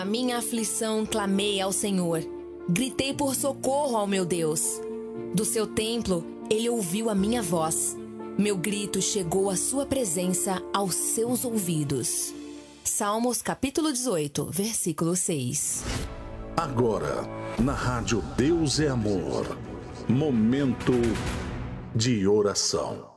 A minha aflição clamei ao Senhor. Gritei por socorro ao meu Deus. Do seu templo, ele ouviu a minha voz. Meu grito chegou à sua presença, aos seus ouvidos. Salmos capítulo 18, versículo 6. Agora, na rádio Deus é Amor, momento de oração.